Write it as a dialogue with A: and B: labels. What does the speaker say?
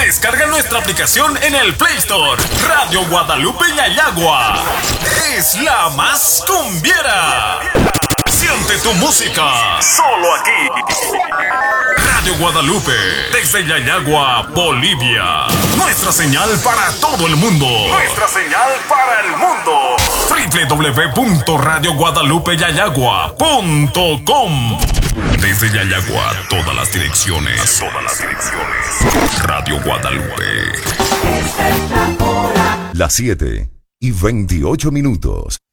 A: Descarga nuestra aplicación en el Play Store. Radio Guadalupe Yayagua es la más cumbiera. Siente tu música solo aquí. Radio Guadalupe, desde Yayagua, Bolivia. Nuestra señal para todo el mundo. Nuestra señal para el mundo. www.radioguadalupeyayagua.com. Desde Yayagua, todas las direcciones. Radio Guadalupe.
B: Las 7:28.